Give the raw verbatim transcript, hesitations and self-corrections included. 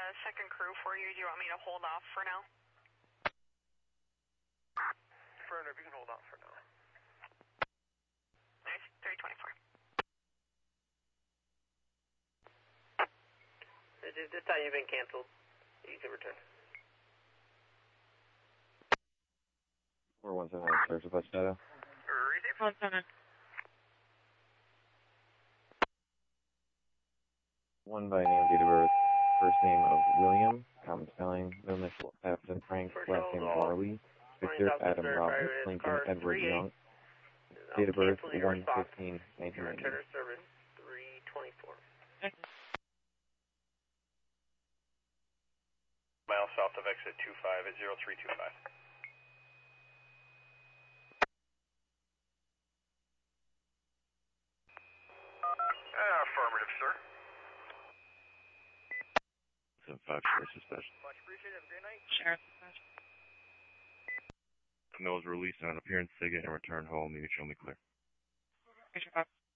second crew for you. Do you want me to hold off for now? Affirmative, you can hold off for now. Nice, three twenty-four. This time you've been canceled. You can return. four one seven, search of bus data. Receive. one seven. One by name, date of birth, first name of William, common spelling, middle initial F and Frank, last name Marley, Victor Adam Robert, Lincoln Edward Young, date of birth one fifteen nineteen ninety. Return service three twenty-four. Mile south of exit two five at zero three two five. Uh, affirmative, sir. seven five, Sheriff's Dispatch. Much appreciated. Have a great night. Sheriff's Dispatch. Mills released on appearance ticket and return home. You can show me clear. Here's your box.